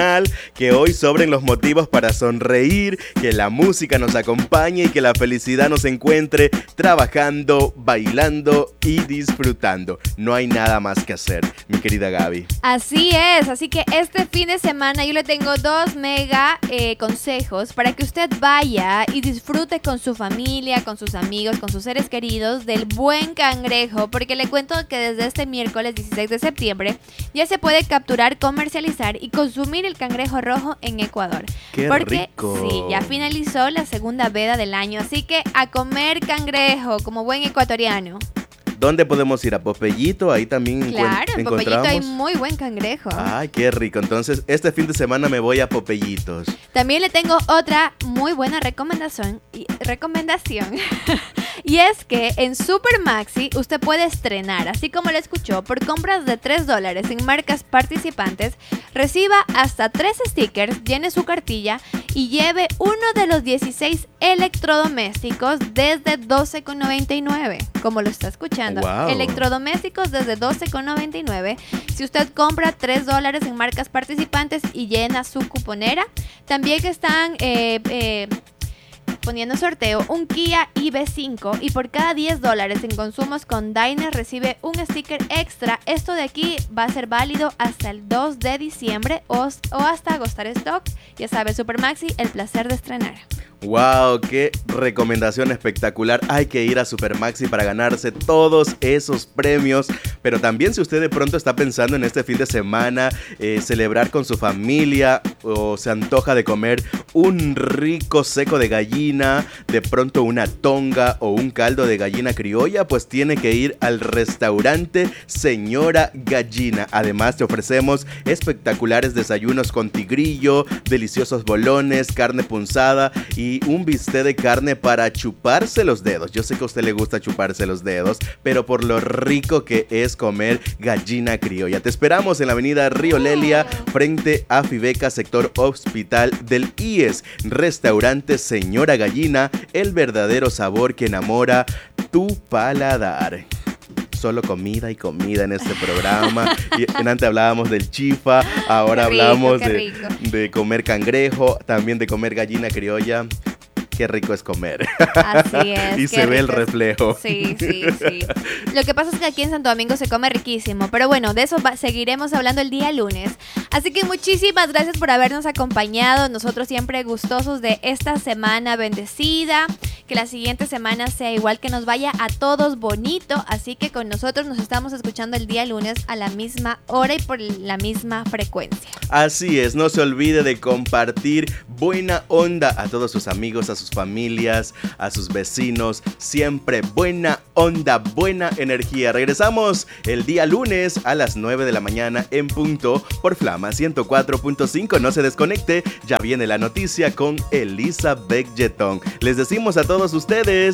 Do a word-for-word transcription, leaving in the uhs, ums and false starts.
Que hoy sobren los motivos para sonreír, que la música nos acompañe y que la felicidad nos encuentre trabajando, bailando y disfrutando. No hay nada más que hacer, mi querida Gaby. Así es, así que este fin de semana yo le tengo dos mega eh, consejos para que usted vaya y disfrute con su familia, con sus amigos, con sus seres queridos del buen cangrejo, porque le cuento que desde este miércoles dieciséis de septiembre ya se puede capturar, comercializar y consumir el cangrejo rojo en Ecuador. ¡Qué porque, rico! Sí, ya finalizó la segunda veda del año, así que a comer cangrejo como buen ecuatoriano. ¿Dónde podemos ir? ¿A Popeyito? Ahí también Claro, en Popeyito encontramos. hay muy buen cangrejo. Ay, qué rico. Entonces, este fin de semana me voy a Popeyitos. También le tengo otra muy buena recomendación. Y, recomendación. Y es que en Super Maxi usted puede estrenar, así como lo escuchó, por compras de tres dólares en marcas participantes, reciba hasta tres stickers, llene su cartilla y lleve uno de los dieciséis electrodomésticos desde doce con noventa y nueve. Como lo está escuchando. Wow. Electrodomésticos desde doce con noventa y nueve. Si usted compra tres dólares en marcas participantes y llena su cuponera. También están eh, eh, poniendo en sorteo un Kia i ve cinco y por cada diez dólares en consumos con Diner recibe un sticker extra. Esto de aquí va a ser válido hasta el dos de diciembre o, o hasta agotar stock. Ya sabe, Super Maxi, el placer de estrenar. ¡Wow! ¡Qué recomendación espectacular! Hay que ir a Super Maxi para ganarse todos esos premios. Pero también si usted de pronto está pensando en este fin de semana eh, celebrar con su familia o se antoja de comer un rico seco de gallina, de pronto una tonga o un caldo de gallina criolla, pues tiene que ir al restaurante Señora Gallina. Además te ofrecemos espectaculares desayunos con tigrillo, deliciosos bolones, carne punzada y un bistec de carne para chuparse los dedos. Yo sé que a usted le gusta chuparse los dedos, pero por lo rico que es comer gallina criolla. Te esperamos en la avenida Río Lelia, frente a Fibeca, sector Hospital del I E S. Restaurante Señora Gallina, el verdadero sabor que enamora tu paladar. Solo comida y comida en este programa. Y antes hablábamos del chifa, ahora Qué rico, hablamos qué de, rico. de comer cangrejo, también de comer gallina criolla. Qué rico es comer. Así es. Y se ve el reflejo. Sí, sí, sí. Lo que pasa es que aquí en Santo Domingo se come riquísimo. Pero bueno, de eso va, seguiremos hablando el día lunes. Así que muchísimas gracias por habernos acompañado. Nosotros siempre gustosos de esta semana bendecida. Que la siguiente semana sea igual, que nos vaya a todos bonito. Así que con nosotros nos estamos escuchando el día lunes a la misma hora y por la misma frecuencia. Así es, no se olvide de compartir buena onda a todos sus amigos, a sus familias, a sus vecinos. Siempre buena onda, buena energía. Regresamos el día lunes a las nueve de la mañana en punto por Flama ciento cuatro punto cinco. No se desconecte, ya viene la noticia con Elizabeth Yetón. Les decimos a todos ustedes